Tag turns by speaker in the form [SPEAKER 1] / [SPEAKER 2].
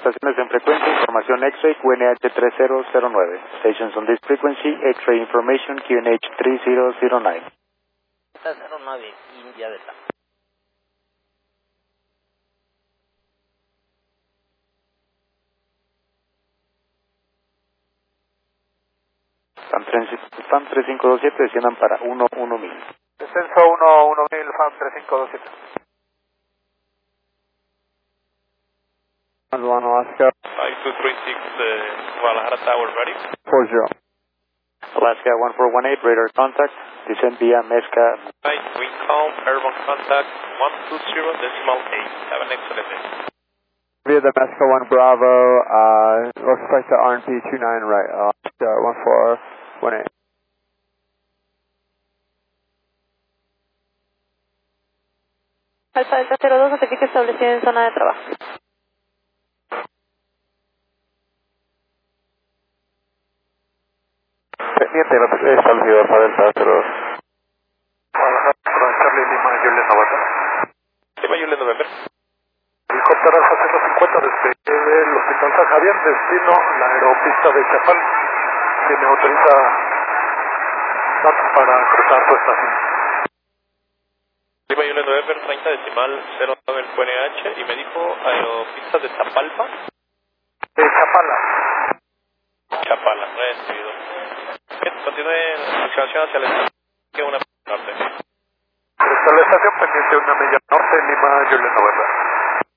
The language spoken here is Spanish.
[SPEAKER 1] Estaciones en frecuencia, información X-Ray, QNH 3009. Stations on this frequency, X-Ray information, QNH 3009.
[SPEAKER 2] 09, India Delta.
[SPEAKER 1] FAM 3527, desciendan para 11000.
[SPEAKER 3] Descenso 11000, FAM 3527.
[SPEAKER 4] Alaska.
[SPEAKER 5] 5236, Guadalajara Tower, ready?
[SPEAKER 4] 40.
[SPEAKER 1] Alaska 1418, radar contact, descend via Mezca.
[SPEAKER 5] Right, wind calm, airborne contact 120.8. Have an excellent day.
[SPEAKER 4] Via the Mexico 1 Bravo, looks like the RNP 29 right, Alaska 1418.
[SPEAKER 6] Alfa Delta 02, notifica establecido en zona de trabajo.
[SPEAKER 3] Pendiente, establecido Alfa Delta 02. Guadalajara, Charlie Lima, Juliet November.
[SPEAKER 5] Lima, Juliet November.
[SPEAKER 3] Helicóptero Alfa 150 desde el Hospital San Javier, destino la aeropista de Chapal, que me autoriza datos para cruzar tu estación.
[SPEAKER 5] Lima, Juliet November, 30 decimal 09 el QNH, y me dijo aeropista de Tapalpa.
[SPEAKER 3] De Chapala.
[SPEAKER 5] Chapala, recibido. Bien, continúe la aproximación hacia la estación, que una norte.
[SPEAKER 3] Está la estación pendiente una milla norte, Lima, Juliet November.